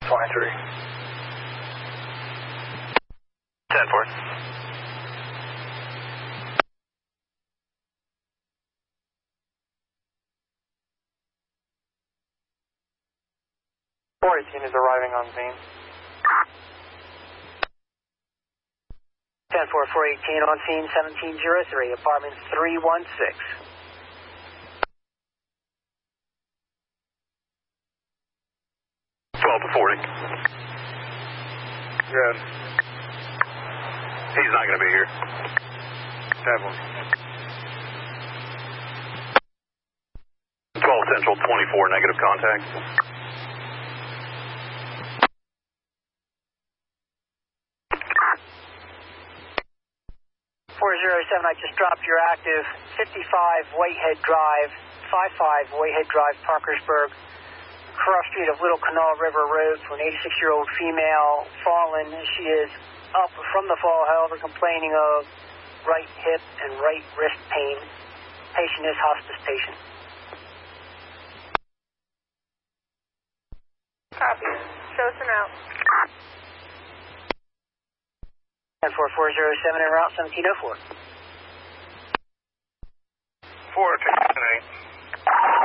23. 10-4. Is arriving on scene. 10-4, 418 on scene, 1703, apartment 316. To 40. Good. He's not going to be here. 10-4. 12 Central, 24, negative contact. 407, I just dropped your active 55 Whitehead Drive, 55 Whitehead Drive, Parkersburg, cross street of Little Canal River Road for an 86-year-old female fallen. She is up from the fall, however, complaining of right hip and right wrist pain. Patient is hospice patient. Copy. Show us an out. 14407 en route 1704.